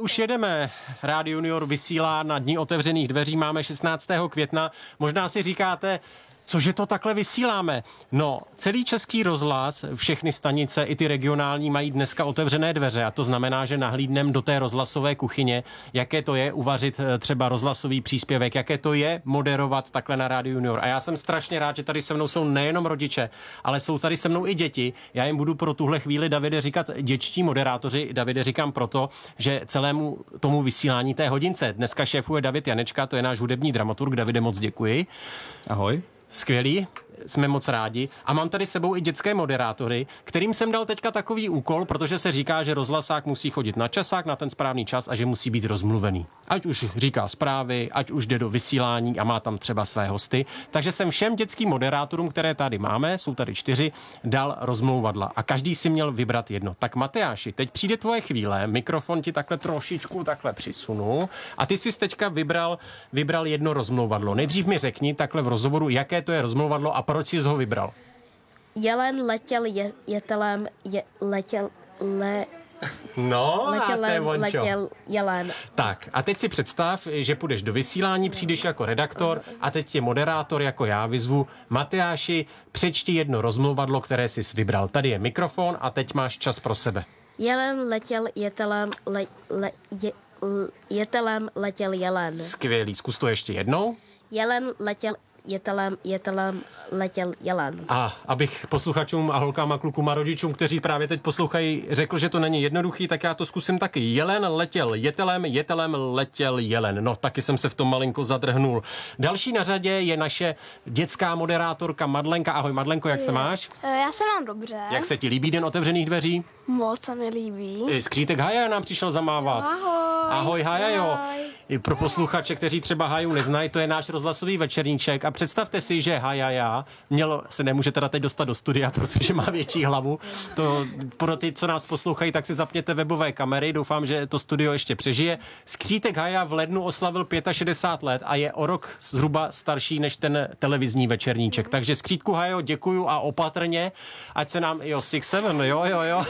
už jedeme. Rádio Junior vysílá na Dní otevřených dveří, máme 16. května. Možná si říkáte, cože to takhle vysíláme? No, celý Český rozhlas, všechny stanice, i ty regionální, mají dneska otevřené dveře a to znamená, že nahlídneme do té rozhlasové kuchyně, jaké to je uvařit třeba rozhlasový příspěvek, jaké to je moderovat takhle na Rádiu Junior. A já jsem strašně rád, že tady se mnou jsou nejenom rodiče, ale jsou tady se mnou i děti. Já jim budu pro tuhle chvíli, Davide, říkat dětští moderátoři. Davide, říkám proto, že celému tomu vysílání té hodince dneska šéfuje David Janečka, to je náš hudební dramaturg. Davide, moc děkuji. Ahoj. Skvělý, jsme moc rádi. A mám tady s sebou i dětské moderátory, kterým jsem dal teďka takový úkol, protože se říká, že rozhlasák musí chodit na časák, na ten správný čas a že musí být rozmluvený. Ať už říká zprávy, ať už jde do vysílání a má tam třeba své hosty. Takže jsem všem dětským moderátorům, které tady máme, jsou tady 4, dal rozmlouvadla a každý si měl vybrat jedno. Tak Matyáši, teď přijde tvoje chvíle, mikrofon ti takhle trošičku takhle přisunu a ty jsi teďka vybral jedno rozmlouvadlo. Nejdřív mi řekni takhle v rozhovoru, jaké to je rozmlouvadlo a proč jsi ho vybral? Jelen letěl jetelem, letěl jelen. Tak a teď si představ, že půjdeš do vysílání, přijdeš jako redaktor a teď tě moderátor jako já vyzvu. Matyáši, přečti jedno rozmlouvadlo, které jsi vybral. Tady je mikrofon a teď máš čas pro sebe. Jelen letěl jetelem, letěl jelen. Skvělý, zkus to ještě jednou. Jelen letěl jetelem, letěl jelen. A abych posluchačům a holkám a klukům a rodičům, kteří právě teď poslouchají, řekl, že to není jednoduchý, tak já to zkusím taky. Jelen letěl jetelem letěl jelen. No, taky jsem se v tom malinko zadrhnul. Další na řadě je naše dětská moderátorka Madlenka. Ahoj Madlenko, jak se máš? Já se mám dobře. Jak se ti líbí Den otevřených dveří? Moc se mi líbí. Skřítek Haja nám přišel zamávat. Ahoj Hajajo. I pro posluchače, kteří třeba Haju neznají, to je náš rozhlasový večerníček a představte si, že Hajaja se nemůže teda teď dostat do studia, protože má větší hlavu. To pro ty, co nás poslouchají, tak si zapněte webové kamery, doufám, že to studio ještě přežije. Skřítek Haja v lednu oslavil 65 let a je o rok zhruba starší než ten televizní večerníček. Takže Skřítku Hajo, děkuju a opatrně, ať se nám 6-7, jo.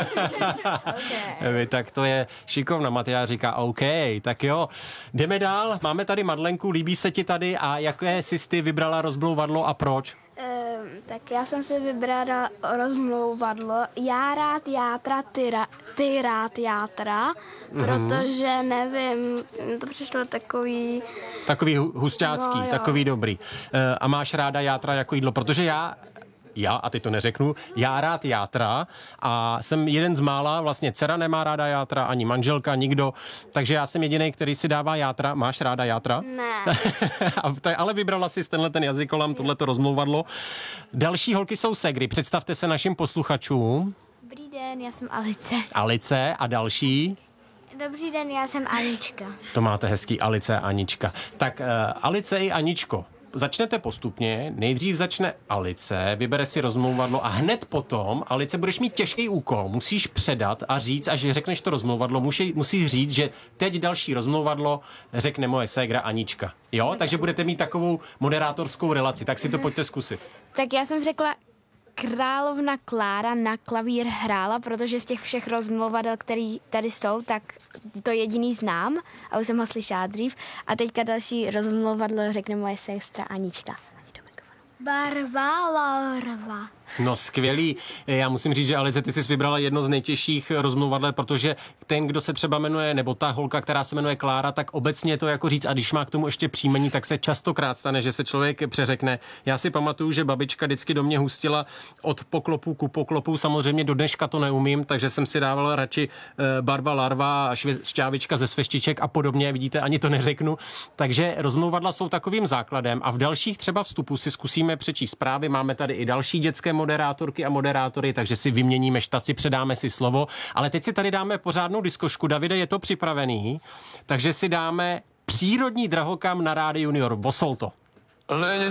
Okay. Tak to je šikovna, Matyáš říká OK, tak jo. Jdeme dál, máme tady Madlenku, líbí se ti tady a jaké jsi ty vybrala rozmlouvadlo a proč? Tak já jsem si vybrala rozmlouvadlo Já rád játra, ty rád játra, protože nevím, to přišlo takový husťácký, no, takový dobrý. A máš ráda játra jako jídlo, protože já, a teď to neřeknu, já rád játra a jsem jeden z mála, vlastně dcera nemá ráda játra, ani manželka, nikdo, takže já jsem jediný, který si dává játra. Máš ráda játra? Ne. Ale vybrala si tenhle ten jazykolam, tohleto rozmlouvadlo. Další holky jsou segry, představte se našim posluchačům. Dobrý den, já jsem Alice. Alice a další? Dobrý den, já jsem Anička. To máte hezký, Alice a Anička. Tak Alice i Aničko, začnete postupně, nejdřív začne Alice, vybere si rozmlouvadlo a hned potom, Alice, budeš mít těžký úkol, musíš předat a říct, až řekneš to rozmlouvadlo, musíš říct, že teď další rozmlouvadlo řekne moje ségra Anička. Jo? Takže budete mít takovou moderátorskou relaci, tak si to pojďte zkusit. Tak já jsem řekla Královna Klára na klavír hrála, protože z těch všech rozmluvadel, který tady jsou, tak to jediný znám a už jsem ho slyšela dřív. A teďka další rozmluvadlo řekne moje sestra Anička. Barva Larva. No skvělý. Já musím říct, že Alice, ty jsi vybrala jedno z nejtěžších rozmluvadel, protože ten, kdo se třeba jmenuje, nebo ta holka, která se jmenuje Klára, tak obecně to jako říct, a když má k tomu ještě příjmení, tak se častokrát stane, že se člověk přeřekne. Já si pamatuju, že babička vždycky do mě hustila od poklopu ku poklopu, samozřejmě do dneška to neumím, takže jsem si dával radši barva larva a šťávička ze sveštiček a podobně, vidíte, ani to neřeknu. Takže rozmluvadla jsou takovým základem a v dalších třeba vstupu si zkusíme přečíst zprávy. Máme tady i další dětské moderátorky a moderátory, takže si vyměníme štaci, předáme si slovo, ale teď si tady dáme pořádnou diskošku. Davide, je to připravený, takže si dáme přírodní drahokam na Rádiu Junior. Vosol to. Lidi